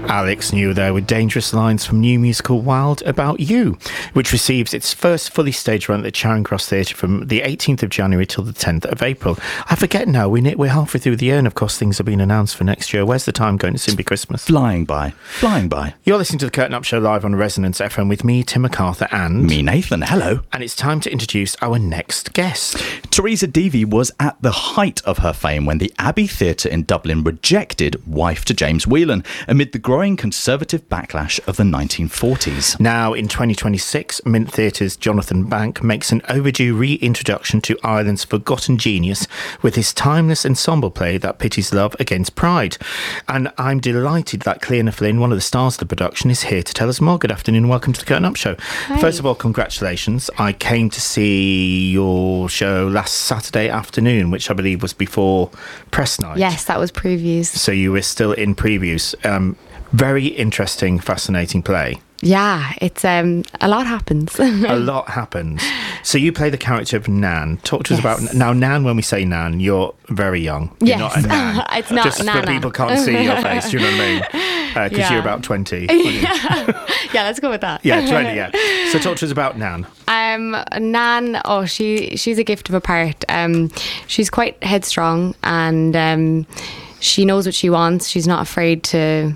Alex New there with dangerous lines from new musical Wild About You, which receives its first fully staged run at the Charing Cross Theatre from the 18th of January till the 10th of April. I forget now, we're halfway through the year, and of course things have been announced for next year. Where's the time going? It's soon be Christmas. Flying by. You're listening to the Curtain Up Show live on Resonance FM with me, Tim MacArthur, and... me, Nathan. Hello. And it's time to introduce our next guest. Teresa Deevy was at the height of her fame when the Abbey Theatre in Dublin rejected Wife to James Whelan amid the growing conservative backlash of the 1940s. Now, in 2026, Mint Theatre's Jonathan Bank makes an overdue reintroduction to Ireland's forgotten genius with his timeless ensemble play that pities love against pride. And I'm delighted that Cleona Flynn, one of the stars of the production, is here to tell us more. Good afternoon and welcome to the Curtain Up Show. Hi. First of all, congratulations. I came to see your show last Saturday afternoon, which I believe was before press night. Yes, that was previews. So you were still in previews. Very interesting, fascinating play. Yeah, it's a lot happens. A lot happens. So you play the character of Nan. Talk to us Yes. about... Now, Nan, when we say Nan, you're very young. You're Yes. not a Nan. It's not Just Nana. for people can't see your face, do you know what I mean? Because Yeah. you're about 20. Yeah, let's go with that. Yeah, 20, yeah. So talk to us about Nan. Nan, she's a gift of a part. She's quite headstrong, and she knows what she wants. She's not afraid to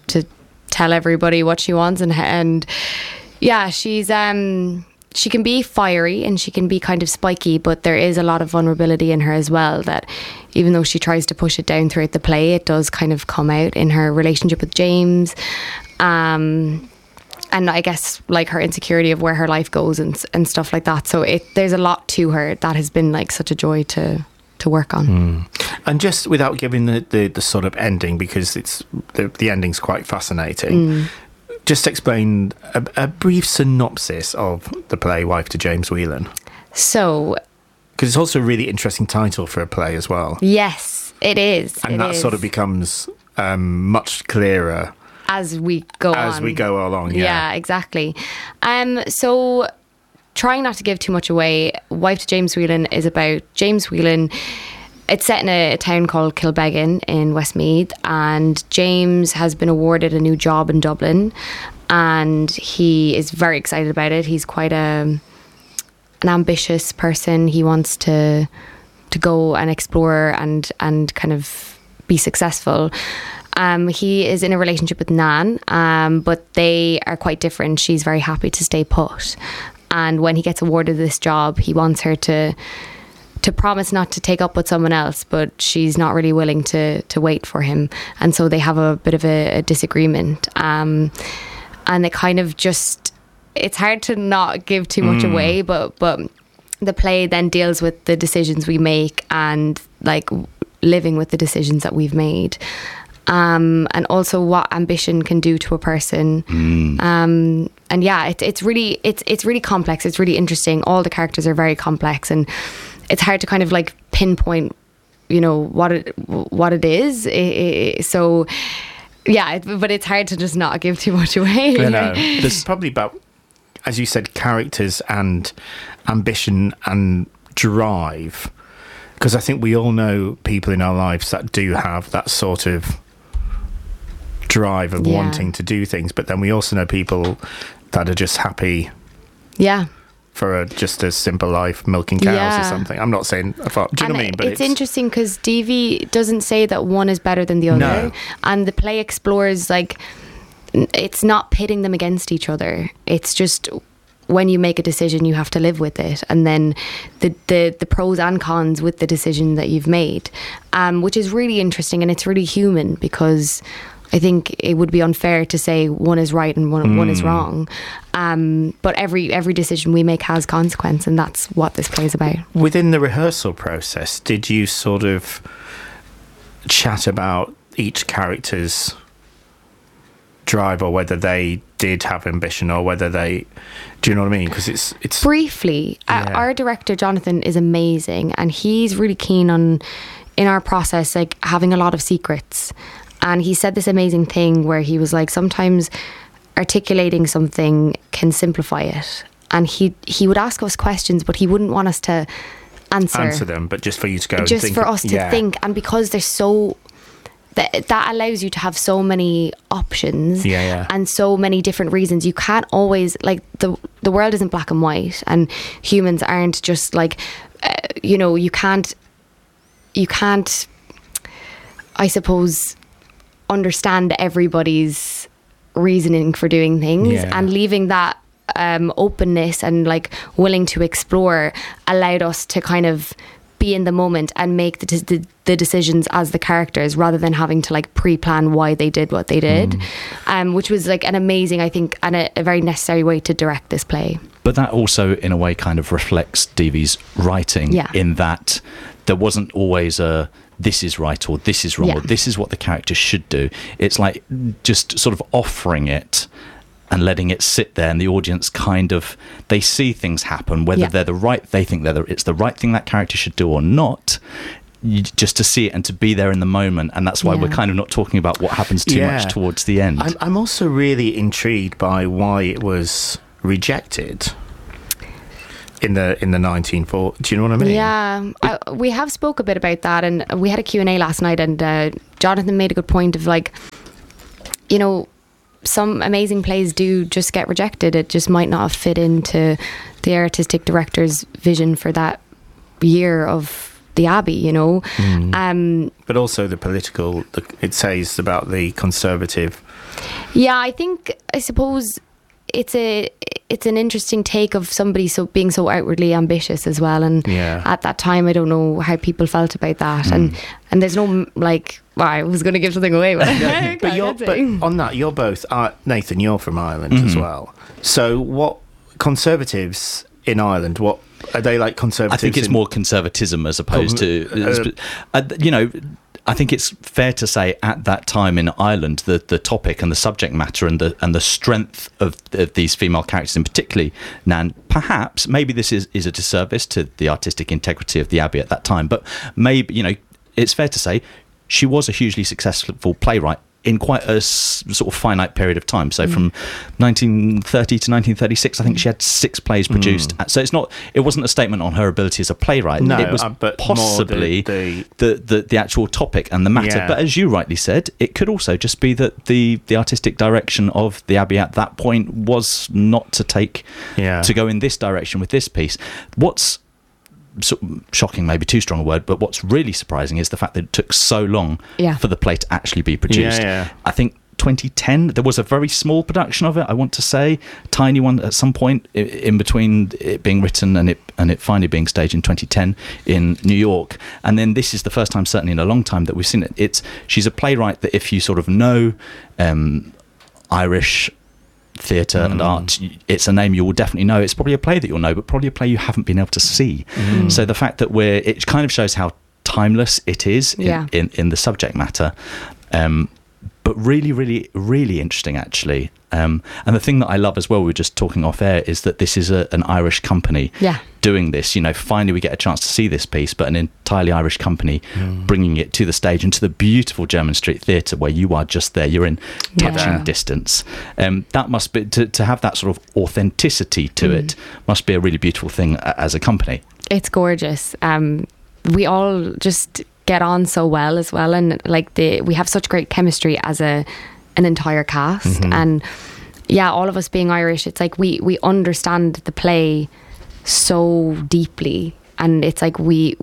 tell everybody what she wants, and yeah, she can be fiery and she can be kind of spiky, but there is a lot of vulnerability in her as well, that even though she tries to push it down throughout the play, it does kind of come out in her relationship with James, and I guess like her insecurity of where her life goes and stuff like that. So there's a lot to her that has been like such a joy to work on. And just without giving the sort of ending, because it's the ending's quite fascinating, just explain a brief synopsis of the play Wife to James Whelan. So... because it's also a really interesting title for a play as well. yes, it is. And that sort of becomes much clearer as we go along. Yeah, exactly. So trying not to give too much away, Wife to James Whelan is about James Whelan. It's set in a town called Kilbeggan in Westmeath, and James has been awarded a new job in Dublin, and he is very excited about it. He's quite an ambitious person. He wants to go and explore and kind of be successful. He is in a relationship with Nan, but they are quite different. She's very happy to stay put, and when he gets awarded this job, he wants her to promise not to take up with someone else, but she's not really willing to wait for him, and so they have a bit of a disagreement, and it kind of just, it's hard to not give too much away, but the play then deals with the decisions we make and like living with the decisions that we've made, and also what ambition can do to a person. And yeah, it's really complex. It's really interesting. All the characters are very complex, and it's hard to kind of like pinpoint, what it is. So yeah, but it's hard to just not give too much away. I know. This is probably about, as you said, characters and ambition and drive, because I think we all know people in our lives that do have that sort of drive of wanting to do things, but then we also know people that are just happy for just a simple life, milking cows or something. I'm not saying, do you know what I mean? But it's interesting because Deevy doesn't say that one is better than the other. No. And the play explores, like, it's not pitting them against each other. It's just when you make a decision, you have to live with it. And then the pros and cons with the decision that you've made, which is really interesting, and it's really human, because I think it would be unfair to say one is right and one is wrong. But every decision we make has consequence, and that's what this play is about. Within the rehearsal process, did you sort of chat about each character's drive, or whether they did have ambition, or whether they... Do you know what I mean? Because it's... Briefly, our director, Jonathan, is amazing, and he's really keen on, in our process, like having a lot of secrets. And he said this amazing thing where he was like, sometimes articulating something can simplify it. And he would ask us questions, but he wouldn't want us to answer them, but just for you to go just and think. For us to think. And because they're so that allows you to have so many options Yeah. and so many different reasons. You can't always, like, the world isn't black and white, and humans aren't just like, you can't, I suppose, understand everybody's reasoning for doing things. Yeah. And leaving that openness and like willing to explore allowed us to kind of be in the moment and make the decisions as the characters, rather than having to like pre-plan why they did what they did, which was like an amazing, I think, and a very necessary way to direct this play. But that also, in a way, kind of reflects Deevy's writing, in that there wasn't always a this is right or this is wrong or this is what the character should do. It's like just sort of offering it and letting it sit there, and the audience kind of, they see things happen, whether they're the right, they think it's the right thing that character should do or not. Just to see it and to be there in the moment, and that's why we're kind of not talking about what happens too much towards the end. I'm also really intrigued by why it was rejected in the 1940s. Do you know what I mean? Yeah, we have spoke a bit about that, and we had a Q&A last night, and Jonathan made a good point of like, some amazing plays do just get rejected. It just might not have fit into the artistic director's vision for that year of the Abbey, but also the political, it says about the conservative. Yeah, I suppose it's an interesting take of somebody being so outwardly ambitious as well, and at that time I don't know how people felt about that, and there's no like, well, I was going to give something away, but on that, you're both Nathan, you're from Ireland as well, so what conservatives in Ireland, what are they like? Conservatives, I think it's more conservatism as opposed to I think it's fair to say at that time in Ireland, the topic and the subject matter and the strength of these female characters, in particularly Nan, perhaps maybe this is a disservice to the artistic integrity of the Abbey at that time, but maybe it's fair to say she was a hugely successful playwright in quite a sort of finite period of time. So from 1930 to 1936, I think she had 6 plays produced. So it wasn't a statement on her ability as a playwright. No, it was but possibly the actual topic and the matter. Yeah. But as you rightly said, it could also just be that the artistic direction of the Abbey at that point was not to take to go in this direction with this piece. What's shocking, maybe too strong a word, but what's really surprising is the fact that it took so long for the play to actually be produced. I think 2010 there was a very small production of it, I want to say, tiny one at some point in between it being written and it finally being staged in 2010 in New York. And then this is the first time, certainly in a long time, that we've seen it. She's a playwright that, if you sort of know Irish theatre and art, it's a name you will definitely know. It's probably a play that you'll know, but probably a play you haven't been able to see. So the fact that it kind of shows how timeless it is in the subject matter, but really, really, really interesting actually. And the thing that I love as well, we were just talking off air, is that this is an Irish company doing this. Finally we get a chance to see this piece, but an entirely Irish company bringing it to the stage and to the beautiful Jermyn Street Theatre, where you are just there, you're in touching distance. That must be, to have that sort of authenticity to it, must be a really beautiful thing as a company. It's gorgeous. We all just get on so well as well, and like we have such great chemistry as an entire cast, and all of us being Irish, it's like we understand the play so deeply, and it's like we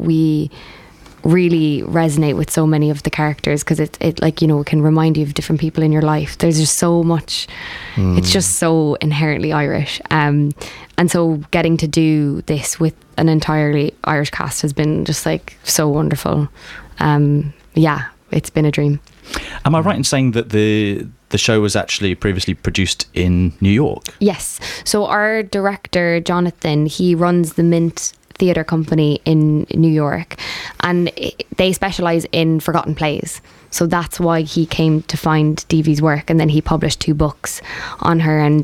really resonate with so many of the characters, because it like, it can remind you of different people in your life. There's just so much, it's just so inherently Irish, and so getting to do this with an entirely Irish cast has been just like so wonderful. It's been a dream. Am I right in saying that the show was actually previously produced in New York? Yes. So our director, Jonathan, he runs the Mint Theatre Company in New York, and they specialise in forgotten plays. So that's why he came to find Deevy's work, and then he published 2 books on her, and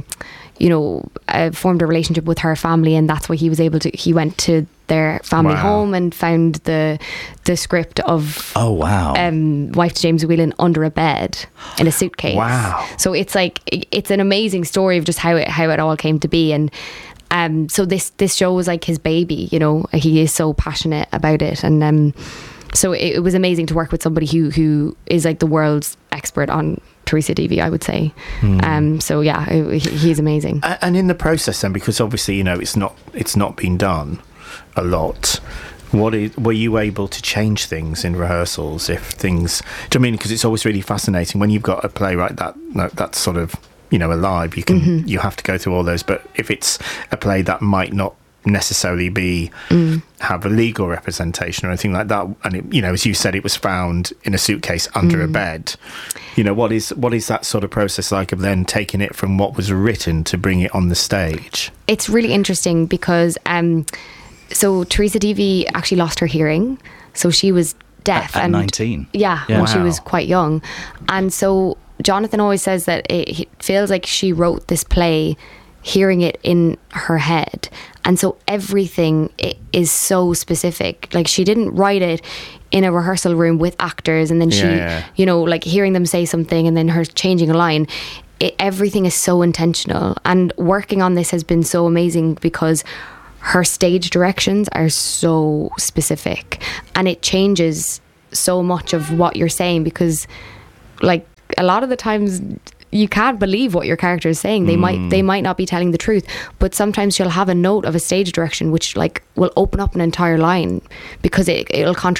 formed a relationship with her family, and that's why he was able to. He went to their family home and found the script of Wife to James Whelan under a bed in a suitcase. Wow! So it's like it's an amazing story of just how it all came to be, and so this show was like his baby. He is so passionate about it, and so it was amazing to work with somebody who is like the world's expert on Teresa Deevy, I would say. So yeah, he's amazing. And in the process then, because obviously, you know, it's not been done a lot, were you able to change things in rehearsals if things, do you mean, because it's always really fascinating when you've got a playwright that's sort of, you know, alive, you have to go through all those, but if it's a play that might not necessarily have a legal representation or anything like that, and it, you know, as you said, it was found in a suitcase under a bed, you know, what is that sort of process like of then taking it from what was written to bring it on the stage? It's really interesting because so Teresa Deevy actually lost her hearing, so she was deaf at 19. Yeah, when she was quite young. And so Jonathan always says that it feels like she wrote this play hearing it in her head, and so everything is so specific. Like, she didn't write it in a rehearsal room with actors and then you know, like hearing them say something and then her changing a line. Everything is so intentional, and working on this has been so amazing because her stage directions are so specific, and it changes so much of what you're saying, because like a lot of the times you can't believe what your character is saying. They might not be telling the truth, but sometimes she'll have a note of a stage direction which like will open up an entire line because it'll contradict